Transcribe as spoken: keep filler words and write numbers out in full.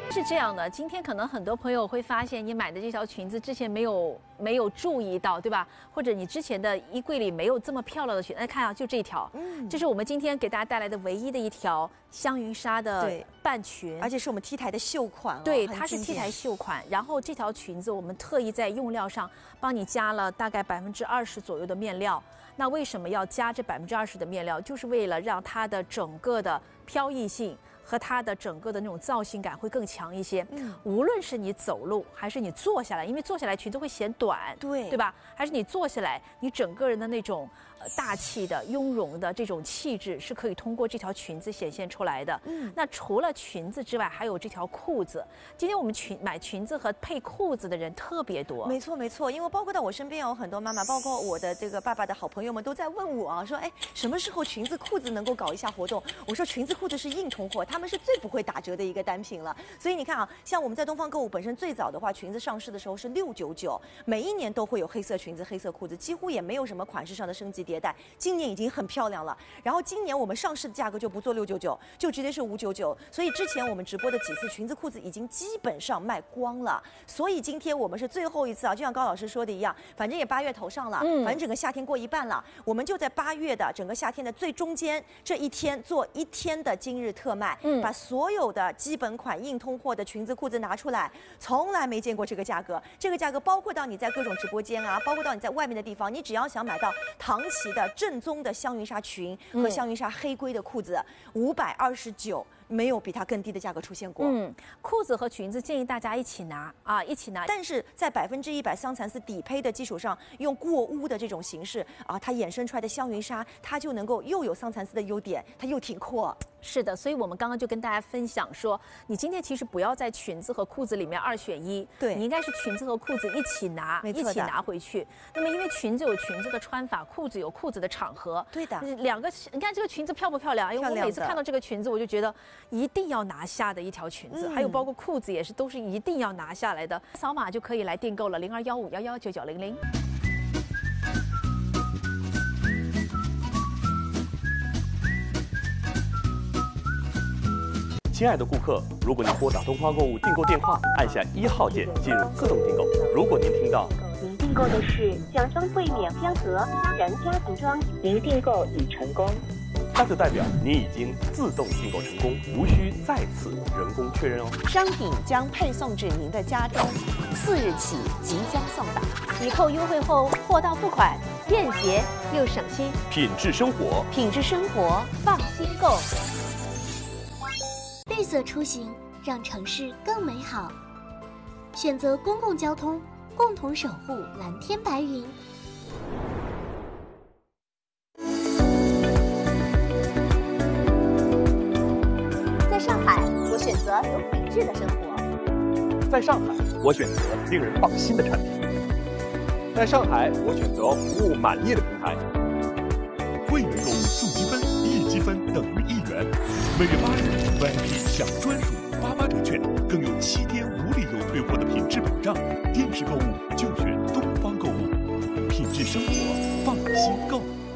是这样的，今天可能很多朋友会发现，你买的这条裙子之前没有没有注意到，对吧？或者你之前的衣柜里没有这么漂亮的裙，哎，看啊，就这条，嗯，这是我们今天给大家带来的唯一的一条香云纱的半裙， 而且是我们 T 台的秀款、哦， 对，它是 T 台秀款。然后这条裙子我们特意在用料上帮你加了大概百分之二十左右的面料。那为什么要加这百分之二十的面料？就是为了让它的整个的飘逸性和它的整个的那种造型感会更强一些。嗯，无论是你走路还是你坐下来，因为坐下来裙子会显短， 对， 对吧？还是你坐下来，你整个人的那种呃大气的、雍容的这种气质是可以通过这条裙子显现出来的。嗯，那除了裙子之外，还有这条裤子。今天我们裙买裙子和配裤子的人特别多。 没错没错，因为包括到我身边有很多妈妈，包括我的这个爸爸的好朋友们都在问我啊，说哎，什么时候裙子裤子能够搞一下活动？我说裙子裤子是硬通货，他们是最不会打折的一个单品了。所以你看啊，像我们在东方购物本身最早的话，裙子上市的时候是六九九，每一年都会有黑色裙子、黑色裤子，几乎也没有什么款式上的升级迭代。今年已经很漂亮了，然后今年我们上市的价格就不做六九九，就直接是五九九。所以之前我们直播的几次裙子、裤子已经基本上卖光了。所以今天我们是最后一次啊，就像高老师说的一样，反正也八月头上了，嗯，反正整个夏天过一半了，我们就在八月的整个夏天的最中间这一天做一天的今日特卖，嗯，把所有的基本款硬通货的裙子、裤子拿出来，从来没见过这个价格。这个价格包括到你在各种直播间啊，包括到你在外面的地方，你只要想买到唐琦的正宗的香云纱裙和香云纱黑龟的裤子，五百二十九。没有比它更低的价格出现过。嗯， 裤子和裙子建议大家一起拿啊，一起拿。 但是在百分之一百桑蚕丝底胚的基础上，用过污的这种形式啊，它衍生出来的香云纱，它就能够又有桑蚕丝的优点，它又挺阔。 是的，所以我们刚刚就跟大家分享说，你今天其实不要在裙子和裤子里面二选一， 对， 你应该是裙子和裤子一起拿，一起拿回去。那么因为裙子有裙子的穿法，裤子有裤子的场合， 对的， 两个你看这个裙子漂不漂亮？因为我每次看到这个裙子，我就觉得一定要拿下的一条裙子，嗯、还有包括裤子也是，都是一定要拿下来的。扫码就可以来订购了，零二幺五幺幺九九零零。 亲爱的顾客，如果您拨打东方购物订购电话，按下一号键进入自动订购。如果您听到您订购的是奖装柜冕香盒虾仁家庭装，您订购已成功， 那就代表您已经自动订购成功，无需再次人工确认哦。 商品将配送至您的家中，次日起即将送达。 抵扣优惠后，货到付款，便捷又省心。 品质生活， 品质生活，放心购。 绿色出行，让城市更美好。选择公共交通，共同守护蓝天白云。 在上海，我选择有品质的生活。 在上海，我选择令人放心的产品。在上海，我选择服务满意的平台。 会员购物送积分，一积分等于一元。每月八日 ，V I P 享专属八八折券，更有七天无理由退货的品质保障。电视购物就选东方购物，品质生活，放心购。